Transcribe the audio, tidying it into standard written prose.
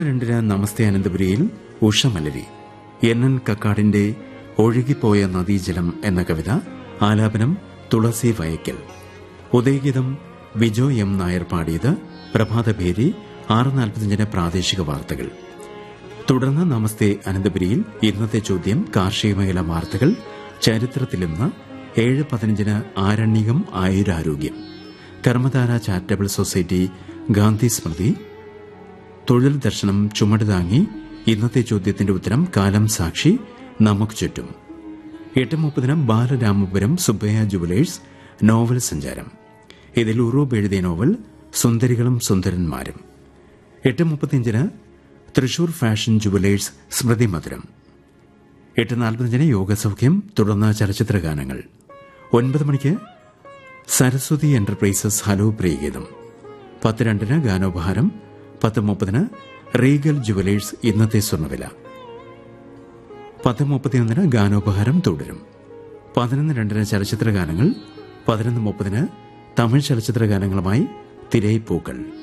2 നമസ്തേ അനന്തപുരിയിൽ ഉഷമലരി എൻ കക്കാടിന്റെ ഒഴുകിപ്പോയ നദീജലം എന്ന കവിത ആലാപനം തുളസി വയക്കൽ. ഉദയഗീതം ബിജോ എം നായർ പാടിയത്. പ്രഭാതഭേരി 6:45 പ്രാദേശിക വാർത്തകൾ. തുടർന്ന് നമസ്തേ അനന്തപുരിയിൽ ഇന്നത്തെ ചോദ്യം, കാർഷിക മേഖല വാർത്തകൾ, ചരിത്രത്തിലിന്ന് 7:15 ആരണ്യകം ആയുരാരോഗ്യം, കർമ്മധാര ചാരിറ്റബിൾ സൊസൈറ്റി ഗാന്ധി സ്മൃതി, തൊഴിൽ ദർശനം ചുമട് താങ്ങി ഇന്നത്തെ ചോദ്യത്തിന്റെ ഉത്തരം, കാലം സാക്ഷി, നമുക്ക് ചുറ്റും. 8:30 ബാലരാമപുരം സുബ്ബയ്യ ജുവലേഴ്സ് നോവൽ സഞ്ചാരം. ഇതിൽ ഉറൂബ് എഴുതിയ നോവൽ സുന്ദരികളും സുന്ദരന്മാരും. 8:35 തൃശൂർ ഫാഷൻ ജുവലേഴ്സ് സ്മൃതി മധുരം. 8:45 യോഗസൗഖ്യം, തുടർന്ന് ചലച്ചിത്ര ഗാനങ്ങൾ. 9 മണിക്ക് Saraswati enterprises hello Priyageetham. 10:02 ഗാനോപഹാരം. 10:30 Regal jewellers ഇന്നത്തെ സ്വർണ്ണവില. 10:31 ഗാനോപഹാരം തുടരും. 11:02 ചലച്ചിത്ര ഗാനങ്ങൾ. 11:30 തമിഴ് ചലച്ചിത്ര ഗാനങ്ങളുമായി തിരയിപ്പൂക്കൾ.